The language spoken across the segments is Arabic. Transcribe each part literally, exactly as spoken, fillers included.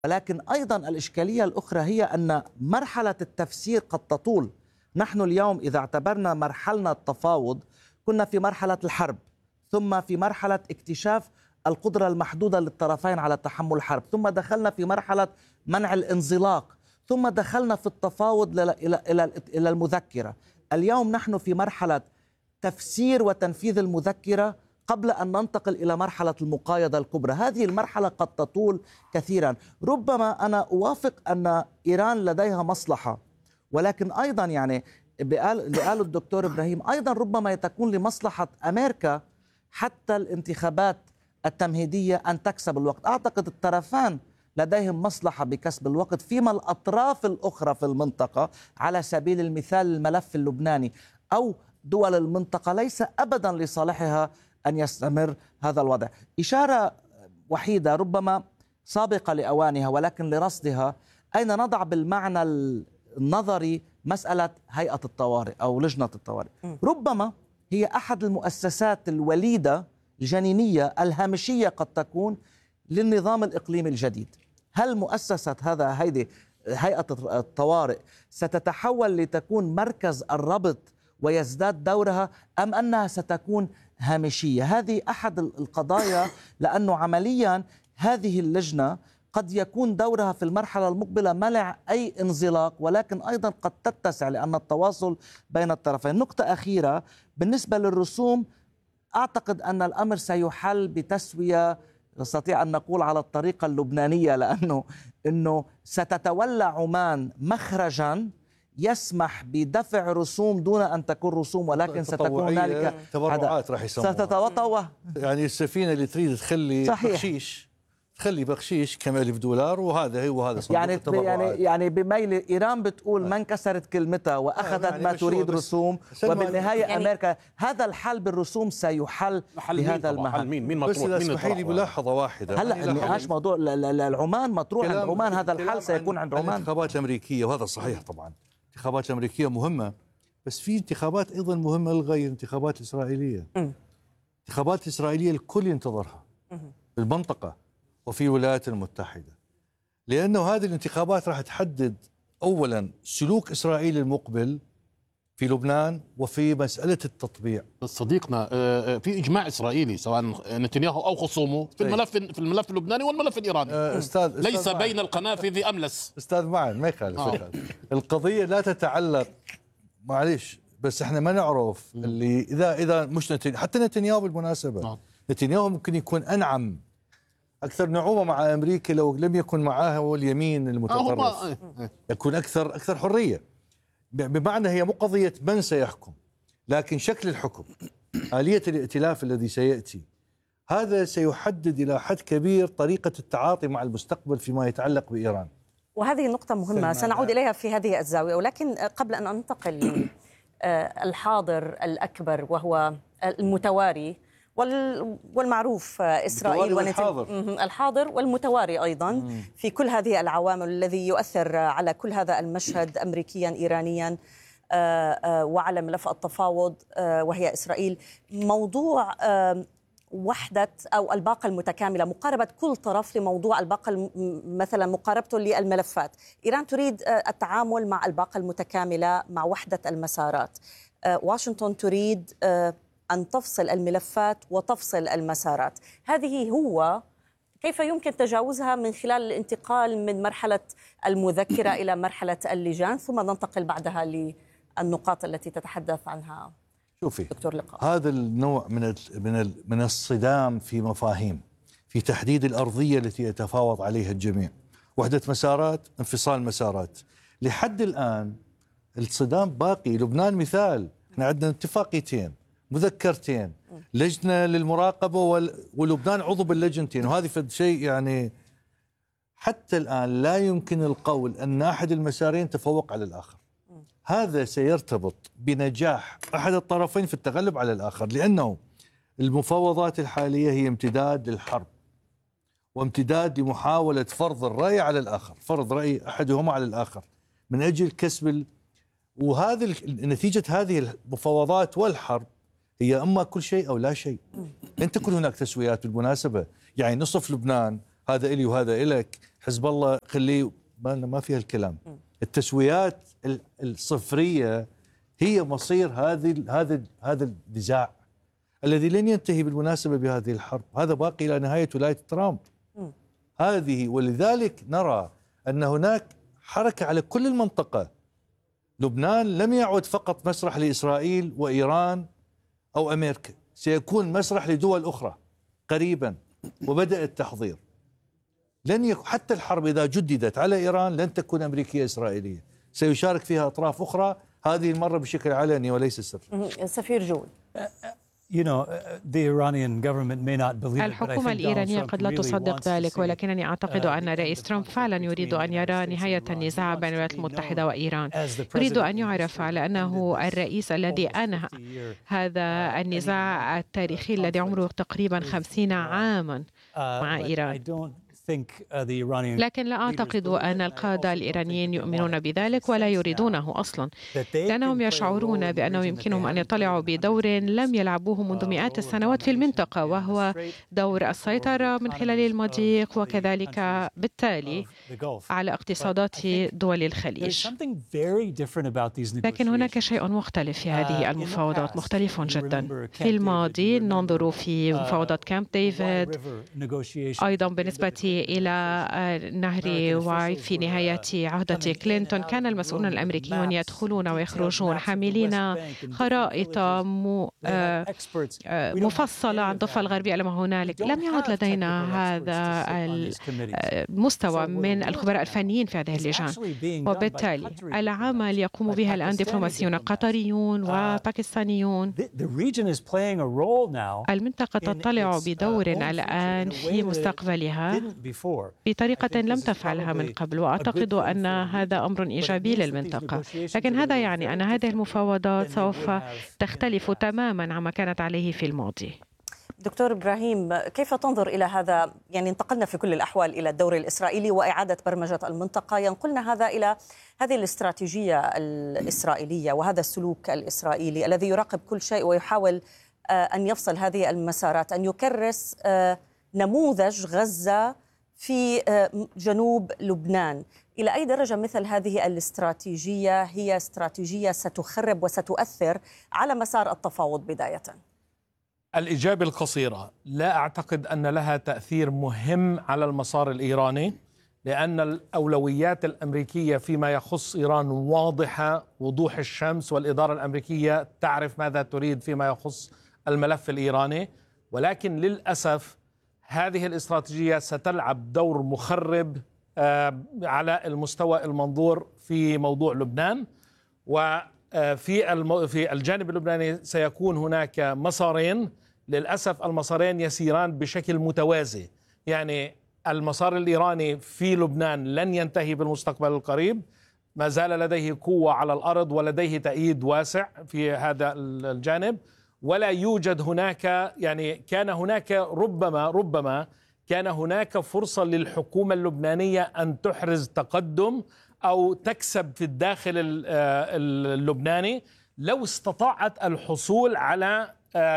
ولكن أيضا الإشكالية الأخرى هي أن مرحلة التفسير قد تطول. نحن اليوم إذا اعتبرنا مرحلة التفاوض كنا في مرحلة الحرب، ثم في مرحلة اكتشاف القدرة المحدودة للطرفين على تحمل الحرب، ثم دخلنا في مرحلة منع الانزلاق، ثم دخلنا في التفاوض إلى إلى إلى المذكرة. اليوم نحن في مرحلة تفسير وتنفيذ المذكرة قبل أن ننتقل إلى مرحلة المقايضة الكبرى. هذه المرحلة قد تطول كثيرا. ربما أنا أوافق أن إيران لديها مصلحة، ولكن أيضا يعني اللي قاله الدكتور إبراهيم أيضا ربما تكون لمصلحة أمريكا حتى الانتخابات التمهيدية أن تكسب الوقت. أعتقد الطرفان لديهم مصلحة بكسب الوقت، فيما الأطراف الأخرى في المنطقة على سبيل المثال الملف اللبناني أو دول المنطقة ليس أبدا لصالحها أن يستمر هذا الوضع. إشارة وحيدة ربما سابقة لأوانها ولكن لرصدها، أين نضع بالمعنى النظري مسألة هيئة الطوارئ أو لجنة الطوارئ؟ ربما هي أحد المؤسسات الوليدة الجنينية الهامشية قد تكون للنظام الإقليمي الجديد. هل مؤسسة هذا هيدي هيئة الطوارئ ستتحول لتكون مركز الربط ويزداد دورها، أم أنها ستكون هامشية؟ هذه أحد القضايا، لأنه عمليا هذه اللجنة قد يكون دورها في المرحلة المقبلة منع أي انزلاق، ولكن أيضا قد تتسع لأن التواصل بين الطرفين. نقطة أخيرة بالنسبة للرسوم، أعتقد أن الأمر سيحل بتسوية، نستطيع أن نقول على الطريقة اللبنانية، لأنه إنه ستتولى عمان مخرجا يسمح بدفع رسوم دون أن تكون رسوم، ولكن ستكون هنالك تبرعات راح يسموها. ستتوطوه يعني السفينة اللي تريد تخلي صحيح. بخشيش تخلي بخشيش كم ألف دولار، وهذا هو هذا صندوق يعني التبرعات. يعني يعني بميل إيران بتقول ما انكسرت كلمتها وأخذت يعني ما تريد رسوم، وبالنهاية يعني أمريكا هذا الحل بالرسوم سيحل بهذا المحل. مين مين مطروح؟ بس اسمحي لي ملاحظة واحدة. هلا النقاش موضوع العمان مطروح عند عمان، هذا الحل سيكون عند عمان. الانتخابات الأمريكية، وهذا صحيح طبعا، الانتخابات الأمريكية مهمة، بس في انتخابات أيضا مهمة للغير، انتخابات الإسرائيلية. انتخابات الإسرائيلية الكل ينتظرها في المنطقة وفي الولايات المتحدة، لأنه هذه الانتخابات راح تحدد أولا سلوك إسرائيل المقبل في لبنان وفي مسألة التطبيع. صديقنا في إجماع إسرائيلي سواء نتنياهو أو خصومه في الملف في الملف اللبناني والملف الإيراني. أستاذ ليس أستاذ بين القنافذ أملس. أستاذ معن ما يخالف. آه. القضية لا تتعلق، معليش بس احنا ما نعرف اللي إذا إذا مش نتنياهو، حتى نتنياهو بالمناسبة آه. نتنياهو ممكن يكون أنعم أكثر نعومة مع أمريكا لو لم يكن معها هو اليمين المتطرف، يكون أكثر أكثر حرية. بمعنى هي مو قضية من سيحكم، لكن شكل الحكم، آلية الائتلاف الذي سيأتي، هذا سيحدد إلى حد كبير طريقة التعاطي مع المستقبل فيما يتعلق بإيران. وهذه نقطة مهمة سنعود إليها في هذه الزاوية، ولكن قبل أن أنتقل للحاضر الأكبر وهو المتواري والمعروف إسرائيل والحاضر. الحاضر والمتواري أيضا مم. في كل هذه العوامل الذي يؤثر على كل هذا المشهد أمريكيا إيرانيا وعلى ملف التفاوض وهي إسرائيل. موضوع وحدة أو الباقة المتكاملة، مقاربة كل طرف لموضوع الباقة، مثلا مقاربته للملفات. إيران تريد التعامل مع الباقة المتكاملة مع وحدة المسارات، واشنطن تريد أن تفصل الملفات وتفصل المسارات. هذه هو كيف يمكن تجاوزها من خلال الانتقال من مرحلة المذكرة إلى مرحلة اللجان، ثم ننتقل بعدها للنقاط التي تتحدث عنها شوفي دكتور لقاء. هذا النوع من من من الصدام في مفاهيم، في تحديد الأرضية التي يتفاوض عليها الجميع، وحدة مسارات، انفصال مسارات. لحد الآن الصدام باقي. لبنان مثال، احنا عندنا اتفاقيتين، مذكرتين، لجنة للمراقبة، ولبنان عضو باللجنتين، وهذه فد شيء يعني حتى الآن لا يمكن القول أن أحد المسارين تفوق على الآخر. هذا سيرتبط بنجاح أحد الطرفين في التغلب على الآخر، لأنه المفاوضات الحالية هي امتداد للحرب وامتداد لمحاولة فرض الرأي على الآخر، فرض رأي أحدهما على الآخر من أجل كسب. وهذه نتيجة هذه المفاوضات والحرب هي أما كل شيء أو لا شيء. لن تكون هناك تسويات بالمناسبة، يعني نصف لبنان هذا إلي وهذا إلك، حزب الله خليه ما فيها الكلام. التسويات الصفريه هي مصير هذه هذا هذا النزاع الذي لن ينتهي بالمناسبه بهذه الحرب، هذا باقي الى نهايه ولايه ترامب. هذه ولذلك نرى ان هناك حركه على كل المنطقه. لبنان لم يعد فقط مسرح لاسرائيل وايران او امريكا، سيكون مسرح لدول اخرى قريبا، وبدأ التحضير. لن يكون حتى الحرب إذا جددت على إيران لن تكون أمريكية إسرائيلية، سيشارك فيها أطراف أخرى، هذه المرة بشكل علني وليس سري. سفير جول. You know, the Iranian government may not believe it, الحكومة الإيرانية قد لا تصدق ذلك، ولكنني أعتقد أن الرئيس ترامب فعلا يريد أن يرى نهاية النزاع بين الولايات المتحدة وإيران. يريد أن يعرف على أنه الرئيس الذي أنهى هذا النزاع التاريخي الذي عمره تقريبا خمسين عاما مع إيران. لكن لا أعتقد أن القادة الإيرانيين يؤمنون بذلك ولا يريدونه أصلا، لأنهم يشعرون بأنه يمكنهم أن يطلعوا بدور لم يلعبوه منذ مئات السنوات في المنطقة، وهو دور السيطرة من خلال المضيق وكذلك بالتالي على اقتصادات دول الخليج. لكن هناك شيء مختلف في هذه المفاوضات، مختلف جدا. في الماضي ننظر في مفاوضات كامب ديفيد، أيضا بالنسبة إلى نهر واي في نهاية عهدة كلينتون كان المسؤولون الأمريكيون يدخلون ويخرجون حاملين خرائط مفصلة عن الضفة الغربية لما هنالك. لم يعد لدينا هذا المستوى من الخبراء الفنيين في هذه اللجان، وبالتالي العمل يقوم بها الآن دبلوماسيون قطريون وباكستانيون. المنطقة تطلع بدور الآن في مستقبلها بطريقة لم تفعلها من قبل، وأعتقد أن هذا أمر إيجابي للمنطقة. لكن هذا يعني أن هذه المفاوضات سوف تختلف تماما عما كانت عليه في الماضي. دكتور إبراهيم، كيف تنظر إلى هذا؟ يعني انتقلنا في كل الأحوال إلى الدور الإسرائيلي وإعادة برمجة المنطقة، ينقلنا هذا إلى هذه الاستراتيجية الإسرائيلية وهذا السلوك الإسرائيلي الذي يراقب كل شيء ويحاول أن يفصل هذه المسارات، أن يكرس نموذج غزة في جنوب لبنان. إلى أي درجة مثل هذه الاستراتيجية هي استراتيجية ستخرب وستؤثر على مسار التفاوض بداية؟ الإجابة القصيرة: لا أعتقد أن لها تأثير مهم على المسار الإيراني، لأن الأولويات الأمريكية فيما يخص إيران واضحة وضوح الشمس، والإدارة الأمريكية تعرف ماذا تريد فيما يخص الملف الإيراني. ولكن للأسف هذه الاستراتيجية ستلعب دور مخرب على المستوى المنظور في موضوع لبنان. وفي في الجانب اللبناني سيكون هناك مسارين، للأسف المسارين يسيران بشكل متوازي. يعني المسار الإيراني في لبنان لن ينتهي بالمستقبل القريب، ما زال لديه قوة على الأرض ولديه تأييد واسع في هذا الجانب، ولا يوجد هناك يعني كان هناك ربما ربما كان هناك فرصة للحكومة اللبنانية أن تحرز تقدم أو تكسب في الداخل اللبناني لو استطاعت الحصول على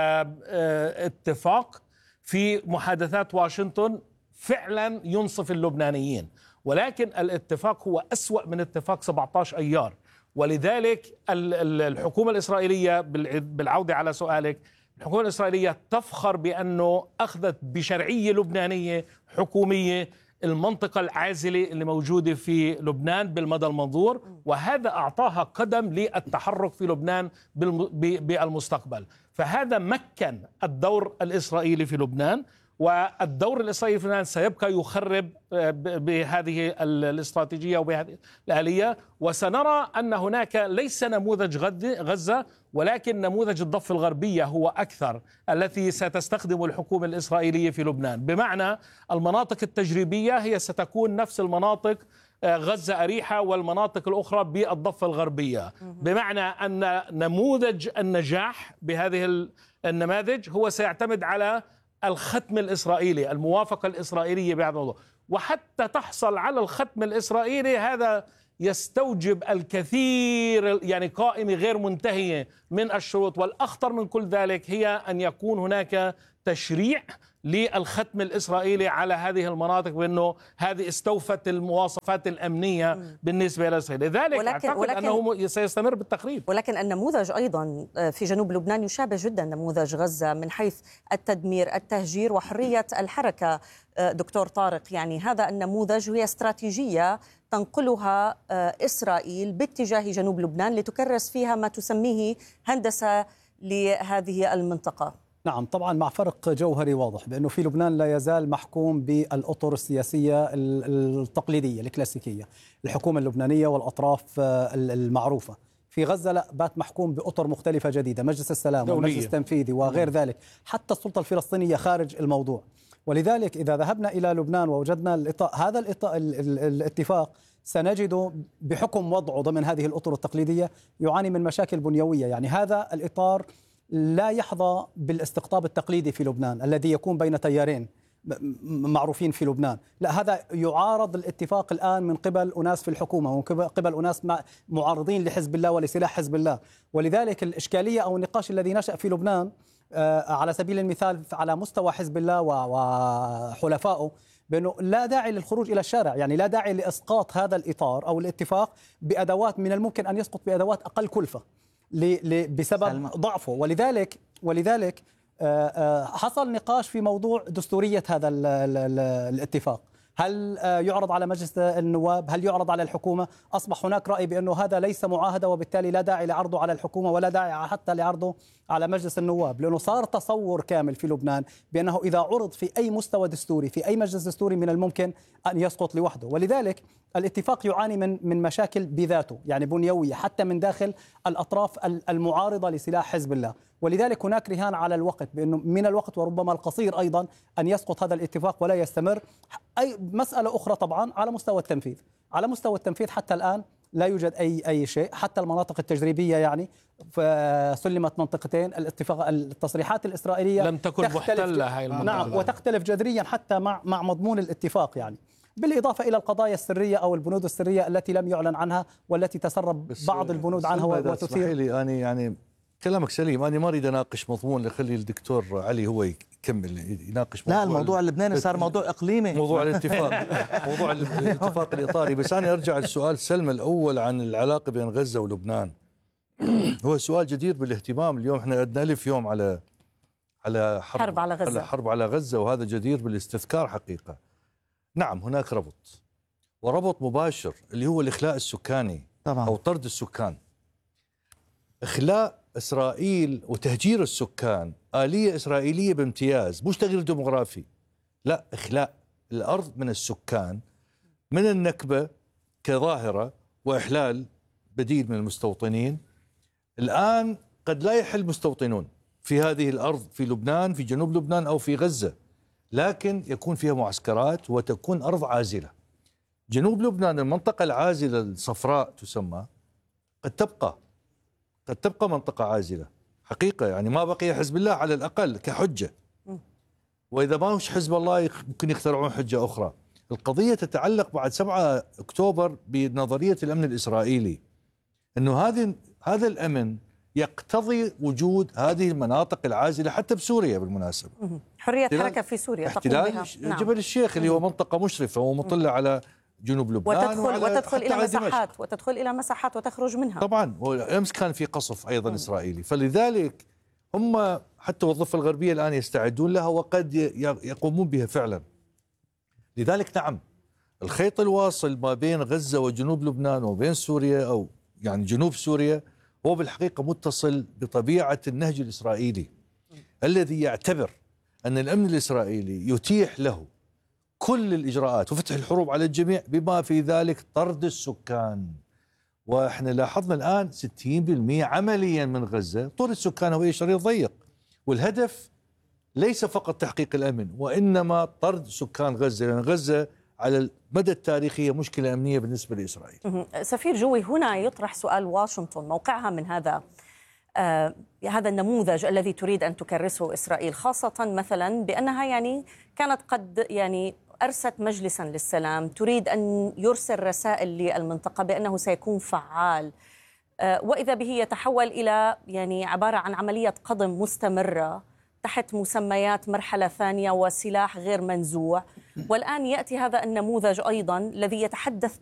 اتفاق في محادثات واشنطن فعلا ينصف اللبنانيين. ولكن الاتفاق هو أسوأ من اتفاق سبعة عشر أيار. ولذلك الحكومة الإسرائيلية، بالعودة على سؤالك، الحكومة الإسرائيلية تفخر بأنه أخذت بشرعية لبنانية حكومية المنطقة العازلة اللي موجودة في لبنان بالمدى المنظور، وهذا أعطاها قدم للتحرك في لبنان بالمستقبل. فهذا مكن الدور الإسرائيلي في لبنان، والدور الإسرائيلي في لبنان سيبقى يخرب بهذه الاستراتيجية وبهذه الآلية. وسنرى أن هناك ليس نموذج غزة، ولكن نموذج الضفة الغربية هو أكثر التي ستستخدم الحكومة الإسرائيلية في لبنان. بمعنى المناطق التجريبية هي ستكون نفس المناطق غزة أريحة والمناطق الأخرى بالضفة الغربية، بمعنى أن نموذج النجاح بهذه النماذج هو سيعتمد على الختم الإسرائيلي، الموافقة الإسرائيلية بهذا الموضوع. وحتى تحصل على الختم الإسرائيلي هذا يستوجب الكثير، يعني قائمة غير منتهية من الشروط. والأخطر من كل ذلك هي أن يكون هناك تشريع للختم الإسرائيلي على هذه المناطق، بأنه هذه استوفت المواصفات الأمنية بالنسبة لإسرائيل. لذلك ولكن أعتقد ولكن أنه سيستمر بالتخريب. ولكن النموذج أيضا في جنوب لبنان يشابه جدا نموذج غزة من حيث التدمير، التهجير وحرية الحركة. دكتور طارق، يعني هذا النموذج هي استراتيجية تنقلها إسرائيل باتجاه جنوب لبنان لتكرس فيها ما تسميه هندسة لهذه المنطقة. نعم، طبعا مع فرق جوهري واضح بأنه في لبنان لا يزال محكوم بالأطر السياسية التقليدية الكلاسيكية، الحكومة اللبنانية والأطراف المعروفة. في غزة لا، بات محكوم بأطر مختلفة جديدة، مجلس السلام والمجلس التنفيذي وغير ذلك، حتى السلطة الفلسطينية خارج الموضوع. ولذلك إذا ذهبنا إلى لبنان ووجدنا الإطار هذا الإطار الاتفاق، سنجد بحكم وضعه ضمن هذه الأطر التقليدية يعاني من مشاكل بنيوية. يعني هذا الإطار لا يحظى بالاستقطاب التقليدي في لبنان الذي يكون بين تيارين معروفين في لبنان. لا، هذا يعارض الاتفاق الآن من قبل أناس في الحكومة ومن قبل أناس معارضين لحزب الله ولسلاح حزب الله. ولذلك الإشكالية أو النقاش الذي نشأ في لبنان على سبيل المثال على مستوى حزب الله وحلفائه بأنه لا داعي للخروج إلى الشارع، يعني لا داعي لإسقاط هذا الإطار أو الاتفاق بأدوات من الممكن أن يسقط بأدوات أقل كلفة بسبب ضعفه. ولذلك ولذلك حصل نقاش في موضوع دستورية هذا الاتفاق. هل يعرض على مجلس النواب؟ هل يعرض على الحكومة؟ أصبح هناك رأي بأنه هذا ليس معاهدة، وبالتالي لا داعي لعرضه على الحكومة ولا داعي حتى لعرضه على مجلس النواب، لأنه صار تصور كامل في لبنان بأنه إذا عرض في أي مستوى دستوري في أي مجلس دستوري من الممكن أن يسقط لوحده. ولذلك الاتفاق يعاني من من مشاكل بذاته، يعني بنيوية حتى من داخل الأطراف المعارضة لسلاح حزب الله. ولذلك هناك رهان على الوقت، بأنه من الوقت وربما القصير أيضا أن يسقط هذا الاتفاق ولا يستمر. أي مسألة أخرى طبعا على مستوى التنفيذ، على مستوى التنفيذ حتى الآن لا يوجد أي أي شيء. حتى المناطق التجريبية يعني سلمت منطقتين. الاتفاق التصريحات الإسرائيلية لم تكن محتلة هاي المنطقة. نعم، وتختلف جذريا حتى مع مع مضمون الاتفاق، يعني بالإضافة إلى القضايا السرية أو البنود السرية التي لم يعلن عنها والتي تسرب بعض البنود عنها وتثير. لي أنا يعني كلامك سليم، أنا ما أريد أناقش مضمون، لخلي الدكتور علي هو يكمل يناقش موضوع. لا، الموضوع اللبناني صار موضوع إقليمي، موضوع الاتفاق موضوع الاتفاق الإطاري. بس أنا أرجع للسؤال سلمى الأول عن العلاقة بين غزة ولبنان. هو سؤال جدير بالاهتمام. اليوم احنا عندنا ألف يوم على على حرب, حرب على غزة على حرب على غزة، وهذا جدير بالاستذكار حقيقة. نعم، هناك ربط، وربط مباشر اللي هو الإخلاء السكاني طبعا. أو طرد السكان. إخلاء إسرائيل وتهجير السكان آلية إسرائيلية بامتياز، مش تغيير ديمغرافي، لا، إخلاء الأرض من السكان من النكبة كظاهرة وإحلال بديل من المستوطنين. الآن قد لا يحل مستوطنون في هذه الأرض في لبنان، في جنوب لبنان أو في غزة، لكن يكون فيها معسكرات وتكون أرض عازلة. جنوب لبنان المنطقة العازلة الصفراء تسمى قد تبقى قد تبقى منطقة عازلة حقيقة، يعني ما بقي حزب الله على الأقل كحجة، وإذا ما هوش حزب الله ممكن يخترعون حجة أخرى. القضية تتعلق بعد سبعة أكتوبر بنظرية الأمن الإسرائيلي، أنه هذه هذا الأمن يقتضي وجود هذه المناطق العازلة حتى بسوريا بالمناسبة. حرية حركة في سوريا احتلال نعم. جبل الشيخ اللي هو منطقة مشرفة ومطلة على جنوب لبنان، وتدخل وتدخل إلى مساحات دمشق. وتدخل إلى مساحات وتخرج منها طبعا. وأمس كان في قصف أيضا م. إسرائيلي، فلذلك هم حتى والضفة الغربية الآن يستعدون لها وقد يقومون بها فعلا. لذلك نعم، الخيط الواصل ما بين غزة وجنوب لبنان وبين سوريا أو يعني جنوب سوريا هو بالحقيقة متصل بطبيعة النهج الإسرائيلي الذي يعتبر أن الأمن الإسرائيلي يتيح له كل الإجراءات وفتح الحروب على الجميع بما في ذلك طرد السكان. وإحنا لاحظنا الآن ستين بالمئة عمليا من غزة طرد السكان هو شريط ضيق، والهدف ليس فقط تحقيق الأمن وإنما طرد سكان غزة، لأن غزة على المدى التاريخي مشكلة أمنية بالنسبة لإسرائيل. سفير جوي، هنا يطرح سؤال واشنطن، موقعها من هذا آه هذا النموذج الذي تريد أن تكرسه إسرائيل، خاصة مثلا بأنها يعني كانت قد يعني أرست مجلسا للسلام تريد أن يرسل رسائل للمنطقة بأنه سيكون فعال، آه وإذا به يتحول إلى يعني عبارة عن عملية قضم مستمرة تحت مسميات مرحلة ثانية وسلاح غير منزوع، والآن يأتي هذا النموذج أيضا الذي يتحدث